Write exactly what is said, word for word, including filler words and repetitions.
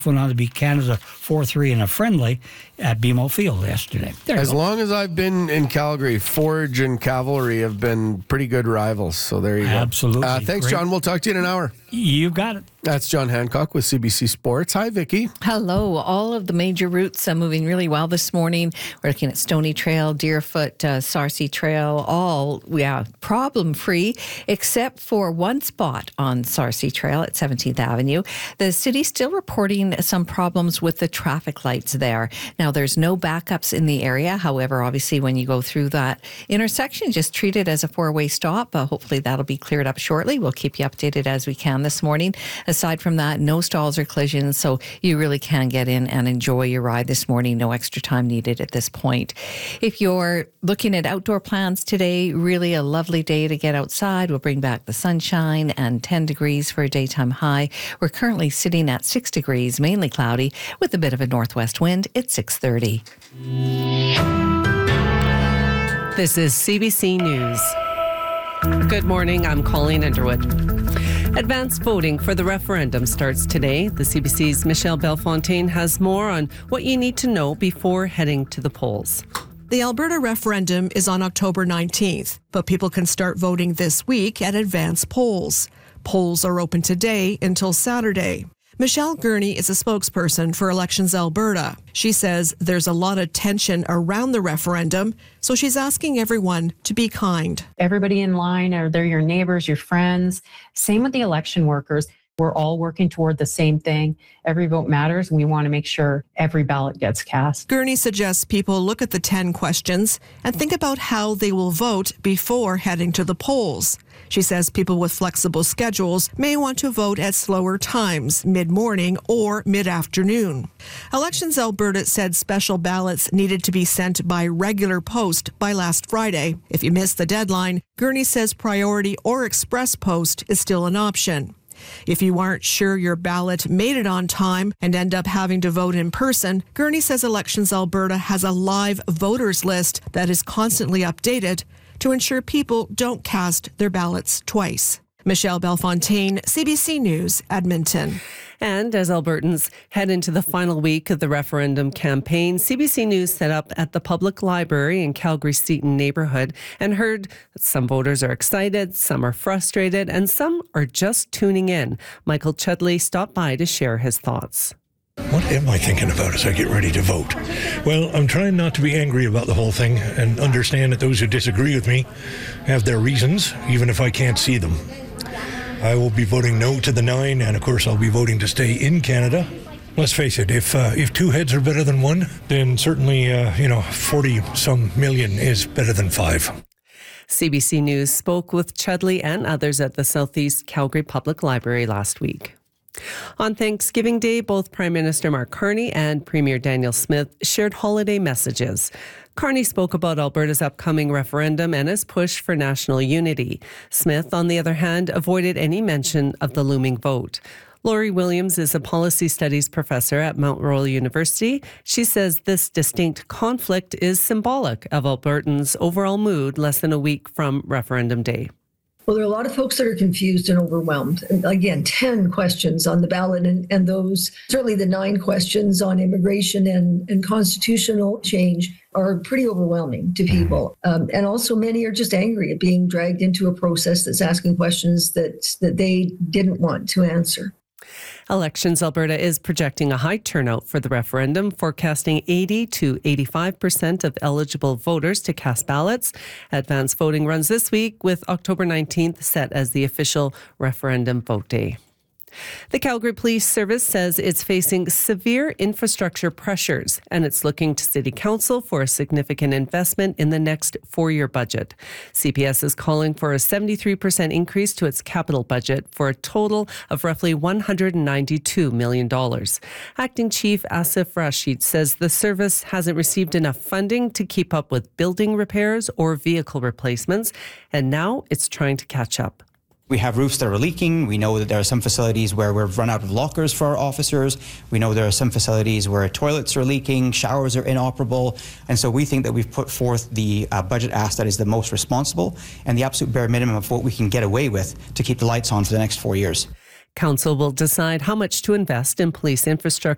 went on to beat Canada four three in a friendly at B M O Field yesterday. There as go. long as I've been in Calgary, Forge and Cavalry have been pretty good rivals. So there you go. Absolutely. Uh, thanks, Great. John. We'll talk to you in an hour. You got it. That's John Hancock with C B C Sports. Hi, Vicky. Hello. All of the major routes are moving really well this morning. We're looking at Stony Trail, Deerfoot, uh, Sarcee Trail, all yeah, problem-free, except for one spot on Sarcee Trail at seventeenth Avenue. The city's still reporting some problems with the traffic lights there. Now, there's no backups in the area. However, obviously, when you go through that intersection, just treat it as a four-way stop. Uh, hopefully, that'll be cleared up shortly. We'll keep you updated as we can this morning. Aside from that, no stalls or collisions, so you really can get in and enjoy your ride this morning. No extra time needed at this point. If you're looking at outdoor plans today, really a lovely day to get outside. We'll bring back the sunshine and ten degrees for a daytime high. We're currently sitting at six degrees, mainly cloudy, with a bit of a northwest wind at six thirty. This is C B C News. Good morning, I'm Colleen Underwood. Advanced voting for the referendum starts today. The C B C's Michelle Belfontaine has more on what you need to know before heading to the polls. The Alberta referendum is on October nineteenth, but people can start voting this week at advance polls. Polls are open today until Saturday. Michelle Gurney is a spokesperson for Elections Alberta. She says there's a lot of tension around the referendum, so she's asking everyone to be kind. Everybody in line, are they your neighbors, your friends? Same with the election workers. We're all working toward the same thing. Every vote matters, and we want to make sure every ballot gets cast. Gurney suggests people look at the ten questions and think about how they will vote before heading to the polls. She says people with flexible schedules may want to vote at slower times, mid-morning or mid-afternoon. Elections Alberta said special ballots needed to be sent by regular post by last Friday. If you missed the deadline, Gurney says priority or express post is still an option. If you aren't sure your ballot made it on time and end up having to vote in person, Gurney says Elections Alberta has a live voters list that is constantly updated to ensure people don't cast their ballots twice. Michelle Belfontaine, C B C News, Edmonton. And as Albertans head into the final week of the referendum campaign, C B C News set up at the Public Library in Calgary's Seton neighborhood and heard that some voters are excited, some are frustrated, and some are just tuning in. Michael Chudley stopped by to share his thoughts. What am I thinking about as I get ready to vote? Well, I'm trying not to be angry about the whole thing and understand that those who disagree with me have their reasons, even if I can't see them. I will be voting no to the nine, and of course I'll be voting to stay in Canada. Let's face it, if uh, if two heads are better than one, then certainly, uh, you know, forty-some million is better than five. C B C News spoke with Chudley and others at the Southeast Calgary Public Library last week. On Thanksgiving Day, both Prime Minister Mark Carney and Premier Daniel Smith shared holiday messages. Carney spoke about Alberta's upcoming referendum and his push for national unity. Smith, on the other hand, avoided any mention of the looming vote. Laurie Williams is a policy studies professor at Mount Royal University. She says this distinct conflict is symbolic of Albertans' overall mood less than a week from referendum day. Well, there are a lot of folks that are confused and overwhelmed. And again, ten questions on the ballot, and, and those, certainly the nine questions on immigration and, and constitutional change are pretty overwhelming to people. Um, and also many are just angry at being dragged into a process that's asking questions that, that they didn't want to answer. Elections Alberta is projecting a high turnout for the referendum, forecasting eighty to eighty-five percent of eligible voters to cast ballots. Advance voting runs this week, with October nineteenth set as the official referendum vote day. The Calgary Police Service says it's facing severe infrastructure pressures, and it's looking to City Council for a significant investment in the next four-year budget. C P S is calling for a seventy-three percent increase to its capital budget for a total of roughly one hundred ninety-two million dollars. Acting Chief Asif Rashid says the service hasn't received enough funding to keep up with building repairs or vehicle replacements, and now it's trying to catch up. We have roofs that are leaking. We know that there are some facilities where we've run out of lockers for our officers. We know there are some facilities where toilets are leaking, showers are inoperable. And so we think that we've put forth the uh, budget ask that is the most responsible and the absolute bare minimum of what we can get away with to keep the lights on for the next four years. Council will decide how much to invest in police infrastructure